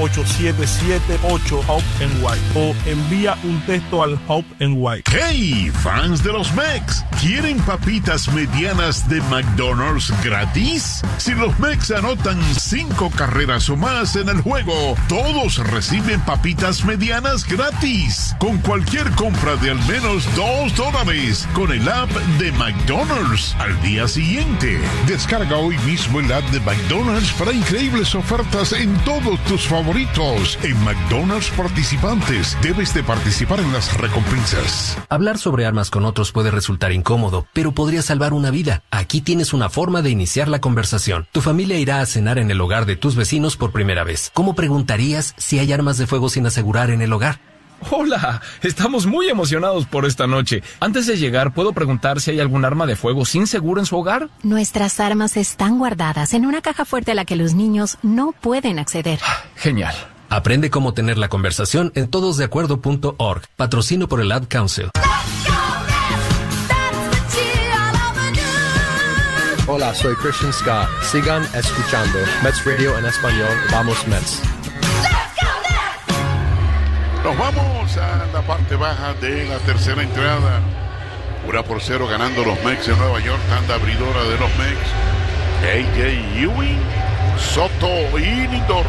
1-877-8-HOPE-NY o envía un texto al HOPE-NY. ¡Hey, fans de los Mex! ¿Quieren papitas medianas de McDonald's gratis? Si los Mex anotan 5 carreras o más en el juego, todos reciben papitas medianas gratis. Con cualquier compra de al menos $2 con el app de McDonald's al día siguiente. Descarga hoy mismo el app de McDonald's para increíbles ofertas en todos tus favoritos. En McDonald's participantes, debes de participar en las recompensas. Hablar sobre armas con otros puede resultar incómodo, pero podría salvar una vida. Aquí tienes una forma de iniciar la conversación. Tu familia irá a cenar en el hogar de tus vecinos por primera vez. ¿Cómo preguntarías si hay armas de fuego sin asegurar en el hogar? Hola, estamos muy emocionados por esta noche. Antes de llegar, ¿puedo preguntar si hay algún arma de fuego sin seguro en su hogar? Nuestras armas están guardadas en una caja fuerte a la que los niños no pueden acceder. Genial. Aprende cómo tener la conversación en todosdeacuerdo.org. Patrocino por el Ad Council. Hola, soy Christian Scott. Sigan escuchando Mets Radio en español. Vamos Mets. Nos vamos a la parte baja de la tercera entrada. 1-0 ganando los Mex de Nueva York. Tanda abridora de los Mex. A.J. Ewing, Soto y Lindor.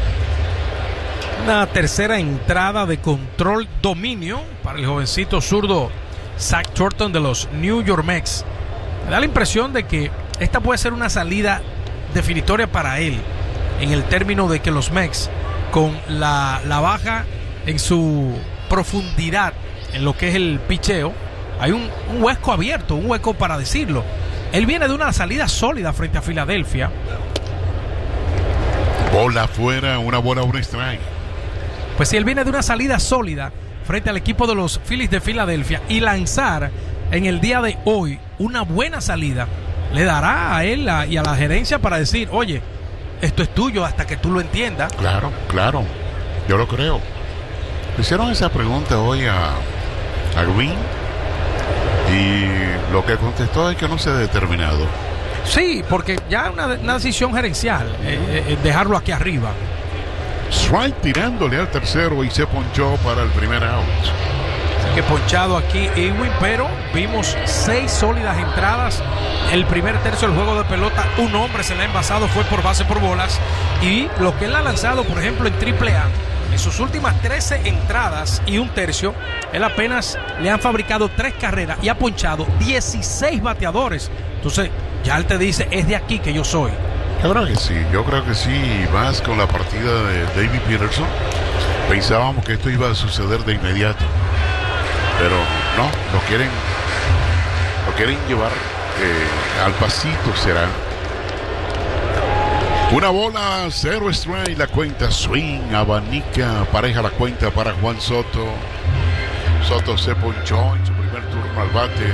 Una tercera entrada de control dominio para el jovencito zurdo Zach Thornton de los New York Mets. Me da la impresión de que esta puede ser una salida definitoria para él, en el término de que los Mets, con la baja en su profundidad en lo que es el picheo, hay un hueco abierto, un hueco para decirlo. Él viene de una salida sólida frente a Filadelfia. Bola afuera, una bola, un strike. Pues si él viene de una salida sólida frente al equipo de los Phillies de Filadelfia, y lanzar en el día de hoy una buena salida, le dará a él y a la gerencia para decir, oye, esto es tuyo hasta que tú lo entiendas. Claro, yo lo creo. Le hicieron esa pregunta hoy a Green y lo que contestó es que no se ha determinado. Sí, porque ya una decisión gerencial, dejarlo aquí arriba. Strike tirándole al tercero y se ponchó para el primer out. Así que ponchado aquí Ewing, pero vimos 6 sólidas entradas. El primer tercio del juego de pelota, un hombre se le ha envasado, fue por base por bolas. Y lo que él ha lanzado, por ejemplo, en AAA, en sus últimas 13 entradas y un tercio, él apenas le han fabricado 3 carreras y ha ponchado 16 bateadores. Entonces, ya él te dice, es de aquí que yo soy. Yo creo que sí. Más con la partida de David Peterson, pensábamos que esto iba a suceder de inmediato, pero no, lo quieren llevar al pasito. Será una bola, 0 strike, la cuenta swing, abanica, pareja la cuenta para Juan Soto. Soto se ponchó en su primer turno al bate,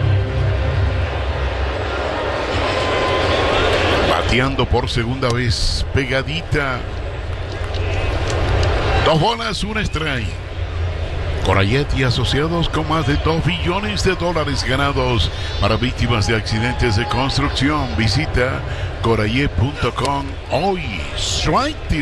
bateando por segunda vez, pegadita. 2 bolas, 1 strike. Corayet y asociados, con más de $2 billones ganados para víctimas de accidentes de construcción. Visita corayet.com hoy. Strike.